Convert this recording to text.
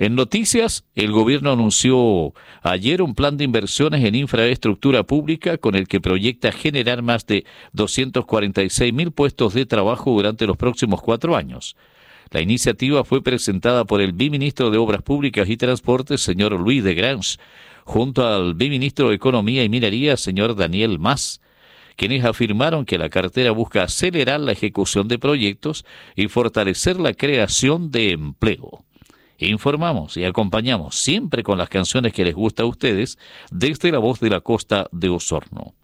En noticias, el gobierno anunció ayer un plan de inversiones en infraestructura pública con el que proyecta generar más de 246.000 puestos de trabajo durante los próximos 4 años. La iniciativa fue presentada por el biministro de Obras Públicas y Transportes, señor Luis de Grange, junto al biministro de Economía y Minería, señor Daniel Mas, quienes afirmaron que la cartera busca acelerar la ejecución de proyectos y fortalecer la creación de empleo. Informamos y acompañamos siempre con las canciones que les gusta a ustedes desde la voz de la costa de Osorno.